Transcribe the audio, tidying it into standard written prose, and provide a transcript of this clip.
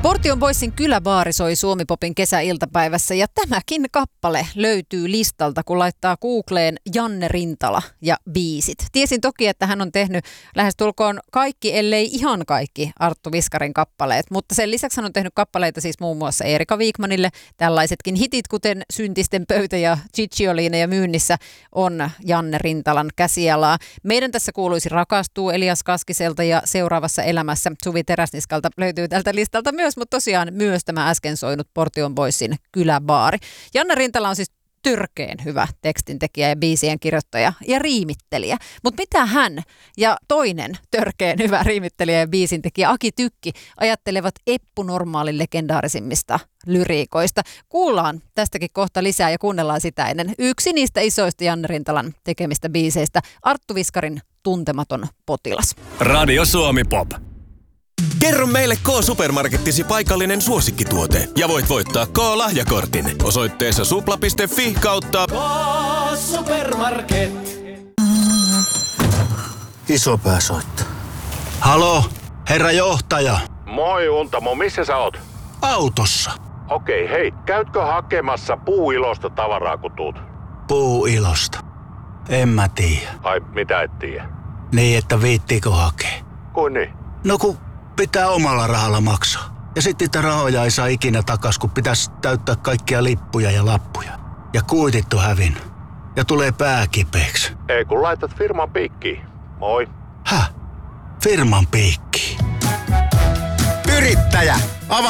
Portion Boysin Kyläbaari soi Suomi-popin kesäiltapäivässä ja tämäkin kappale löytyy listalta, kun laittaa Googleen Janne Rintala ja biisit. Tiesin toki, että hän on tehnyt lähestulkoon kaikki, ellei ihan kaikki Arttu Viskarin kappaleet, mutta sen lisäksi hän on tehnyt kappaleita siis muun muassa Erika Wigmanille. Tällaisetkin hitit, kuten Syntisten pöytä ja Cicciolina myynnissä, on Janne Rintalan käsialaa. Meidän tässä kuuluisi Rakastuu Elias Kaskiselta ja Seuraavassa elämässä Suvi Teräsniskalta löytyy tältä listalta myös, mutta tosiaan myös tämä äsken soinut Portion Boysin Kyläbaari. Janne Rintala on siis törkeen hyvä tekstintekijä ja biisien kirjoittaja ja riimittelijä. Mutta mitä hän ja toinen törkeen hyvä riimittelijä ja biisintekijä Aki Tykki ajattelevat Eppu Normaalin legendaarisimmista lyriikoista? Kuullaan tästäkin kohta lisää ja kuunnellaan sitä ennen yksi niistä isoista Janne Rintalan tekemistä biiseistä, Arttu Viskarin Tuntematon potilas. Radio Suomi Pop. Kerro meille K-supermarkettisi paikallinen suosikkituote ja voit voittaa K-lahjakortin osoitteessa supla.fi kautta K-supermarket. Isopää soittaa. Halo, herra johtaja. Moi Untamo, missä sä oot? Autossa. Okei, hei, käytkö hakemassa Puuilosta tavaraa kun tuut? Puuilosta. En mä tiedä. Ai, mitä et tiedä? Niin, että viittiikö hakea? Kuin niin? No kun pitää omalla rahalla maksaa. Ja sitten niitä rahoja ei saa ikinä takas, kun pitäisi täyttää kaikkia lippuja ja lappuja. Ja kuitit on hävinnyt. Ja tulee pää kipeäksi. Ei kun laitat firman piikkiin. Moi. Häh? Firman piikkiin. Yrittäjä,